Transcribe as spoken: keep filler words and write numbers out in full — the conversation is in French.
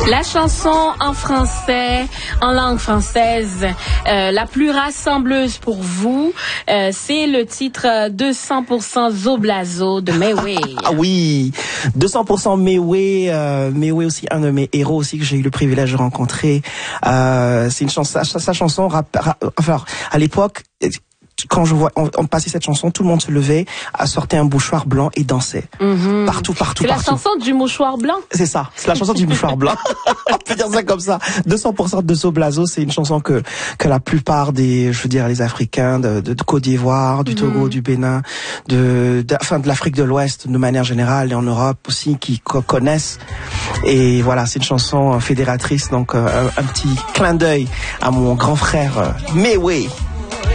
La chanson en français, en langue française, euh, la plus rassembleuse pour vous, euh, c'est le titre deux cents pour cent Zoblazo de Mewé. Ah oui, deux cents pour cent Mewé, euh, Mewé aussi un de mes héros aussi que j'ai eu le privilège de rencontrer. Euh, c'est une chanson, sa, sa chanson, rap, rap, enfin à l'époque. Quand je vois, on, on passait cette chanson, tout le monde se levait, sortait un mouchoir blanc et dansait. Mm-hmm. Partout, partout, c'est partout. C'est la chanson du mouchoir blanc? C'est ça, c'est la chanson du mouchoir blanc. On peut dire ça comme ça. deux cents pour cent de Zoblazo, c'est une chanson que, que la plupart des, je veux dire, les Africains de, de, de Côte d'Ivoire, du Togo, mm-hmm. du Bénin, de, de, enfin, de l'Afrique de l'Ouest, de manière générale, et en Europe aussi, qui co- connaissent. Et voilà, c'est une chanson fédératrice, donc euh, un, un petit clin d'œil à mon grand frère, euh, Mewé.